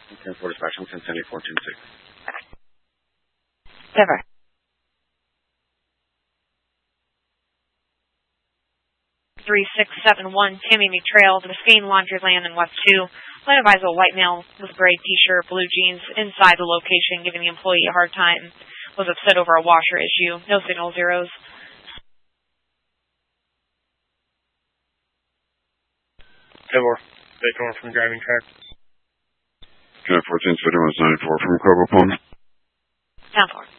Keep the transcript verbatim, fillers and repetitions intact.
ten four dispatch, I'm ten seventy-four, two six. Never. three six seven one Tamiami Trail, Biscayne Laundryland in West two. Light advise a white male with gray t-shirt, blue jeans inside the location, giving the employee a hard time. Was upset over a washer issue. No signal zeros. ten four. Daytona from driving track. ten four, ten seventy-one, ninety-four from Coco Pond. ten four.